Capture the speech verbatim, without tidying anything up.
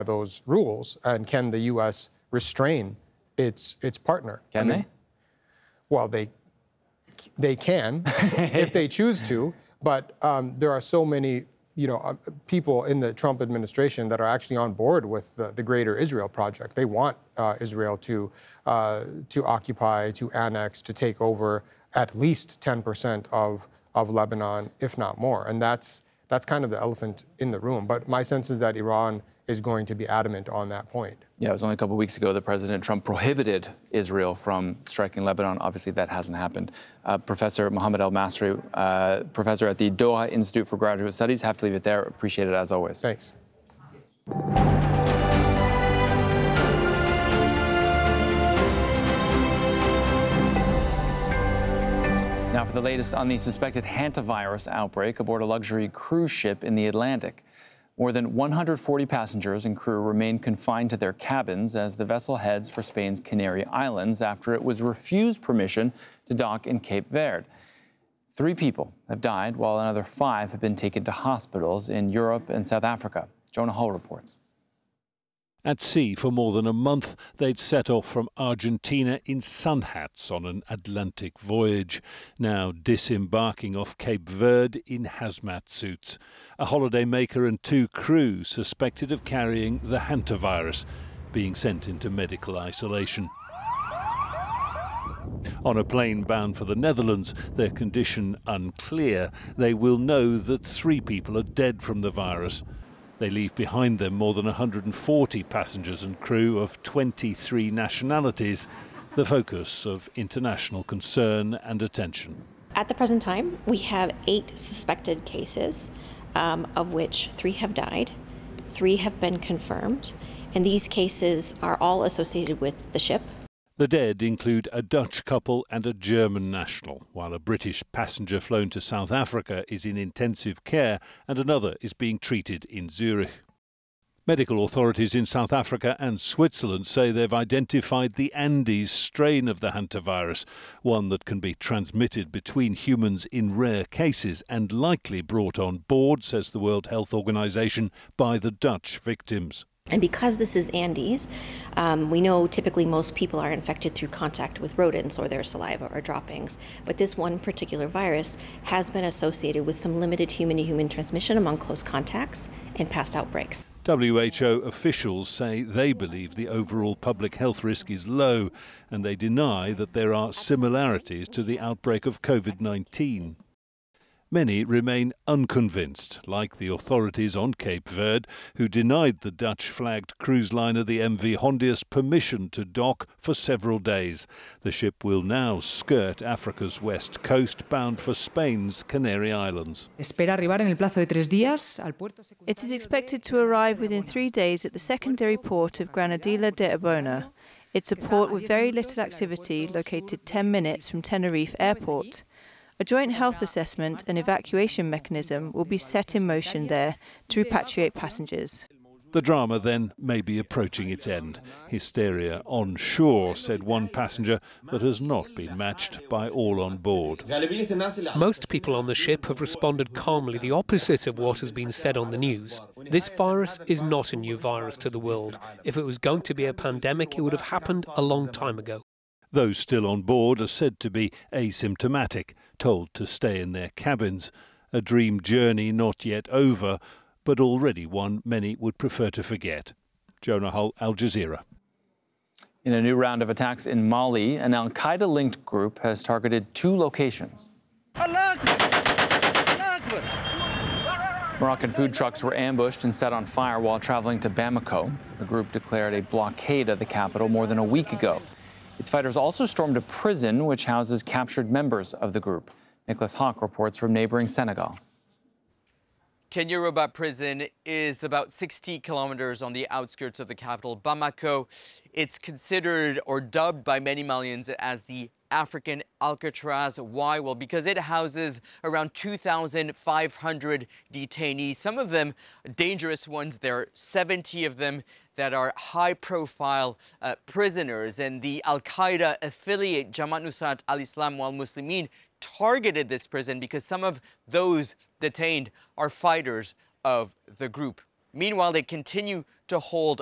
those rules, and can the U S restrain its its partner? Can I mean, they? Well, they they can if they choose to, but um, there are so many, you know, uh, people in the Trump administration that are actually on board with the, the Greater Israel Project. They want uh, Israel to uh, to occupy, to annex, to take over at least ten percent of of Lebanon, if not more, and that's that's kind of the elephant in the room. But my sense is that Iran is going to be adamant on that point. Yeah, it was only a couple of weeks ago that President Trump prohibited Israel from striking Lebanon. Obviously, that hasn't happened. Uh, Professor Mohammed El-Masri, uh, professor at the Doha Institute for Graduate Studies. Have to leave it there. Appreciate it as always. Thanks. Now for the latest on the suspected hantavirus outbreak aboard a luxury cruise ship in the Atlantic. More than one hundred forty passengers and crew remain confined to their cabins as the vessel heads for Spain's Canary Islands after it was refused permission to dock in Cape Verde. Three people have died, while another five have been taken to hospitals in Europe and South Africa. Jonah Hull reports. At sea for more than a month, they'd set off from Argentina in sun hats on an Atlantic voyage, now disembarking off Cape Verde in hazmat suits. A holidaymaker and two crew suspected of carrying the hantavirus, being sent into medical isolation. On a plane bound for the Netherlands, their condition unclear. They will know that three people are dead from the virus. They leave behind them more than one hundred forty passengers and crew of twenty-three nationalities, the focus of international concern and attention. At the present time, we have eight suspected cases, um, of which three have died, three have been confirmed, and these cases are all associated with the ship. The dead include a Dutch couple and a German national, while a British passenger flown to South Africa is in intensive care and another is being treated in Zurich. Medical authorities in South Africa and Switzerland say they've identified the Andes strain of the hantavirus, one that can be transmitted between humans in rare cases and likely brought on board, says the World Health Organization, by the Dutch victims. And because this is Andes, um, we know typically most people are infected through contact with rodents or their saliva or droppings. But this one particular virus has been associated with some limited human-to-human transmission among close contacts and past outbreaks. W H O officials say they believe the overall public health risk is low, and they deny that there are similarities to the outbreak of COVID nineteen. Many remain unconvinced, like the authorities on Cape Verde, who denied the Dutch-flagged cruise liner the M V Hondius permission to dock for several days. The ship will now skirt Africa's west coast, bound for Spain's Canary Islands. It is expected to arrive within three days at the secondary port of Granadilla de Abona. It's a port with very little activity, located ten minutes from Tenerife Airport. A joint health assessment and evacuation mechanism will be set in motion there to repatriate passengers. The drama then may be approaching its end. Hysteria on shore, said one passenger, that has not been matched by all on board. Most people on the ship have responded calmly, the opposite of what has been said on the news. This virus is not a new virus to the world. If it was going to be a pandemic, it would have happened a long time ago. Those still on board are said to be asymptomatic, told to stay in their cabins. A dream journey not yet over, but already one many would prefer to forget. Jonah Hull, Al Jazeera. In a new round of attacks in Mali, an al-Qaeda-linked group has targeted two locations. Moroccan food trucks were ambushed and set on fire while traveling to Bamako. The group declared a blockade of the capital more than a week ago. Its fighters also stormed a prison which houses captured members of the group. Nicholas Hawk reports from neighboring Senegal. Kenyoroba prison is about sixty kilometers on the outskirts of the capital, Bamako. It's considered or dubbed by many Malians as the African Alcatraz. Why? Well, because it houses around two thousand five hundred detainees, some of them dangerous ones. There are seventy of them that are high-profile uh, prisoners. And the Al-Qaeda affiliate Jamaat Nusrat al-Islam wal Muslimin targeted this prison because some of those detained are fighters of the group. Meanwhile, they continue to hold